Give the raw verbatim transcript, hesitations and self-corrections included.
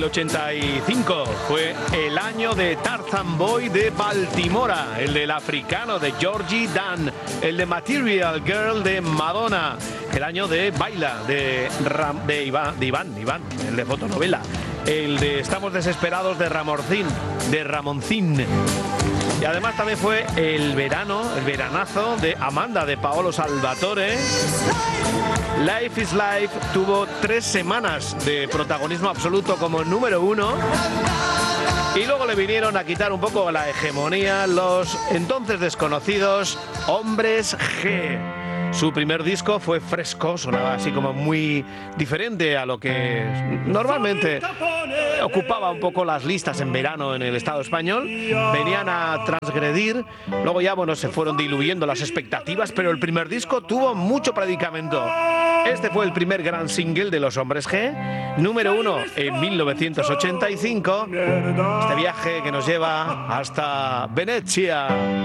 ochenta y cinco fue el año de Tarzan Boy de Baltimora, el del africano de Georgie Dan, el de Material Girl de Madonna, el año de Baila de, Ram, de, Iván, de Iván, Iván, el de fotonovela, el de Estamos Desesperados de Ramoncín, de Ramoncín. Y además también fue el verano, el veranazo de Amanda de Paolo Salvatore. Life is Life tuvo tres semanas de protagonismo absoluto como número uno. Y luego le vinieron a quitar un poco la hegemonía los entonces desconocidos Hombres G. Su primer disco fue fresco, sonaba así como muy diferente a lo que normalmente ocupaba un poco las listas en verano en el Estado español. Venían a transgredir, luego ya bueno se fueron diluyendo las expectativas, pero el primer disco tuvo mucho predicamento. Este fue el primer gran single de los Hombres G, número uno en mil novecientos ochenta y cinco. Este viaje que nos lleva hasta Venecia.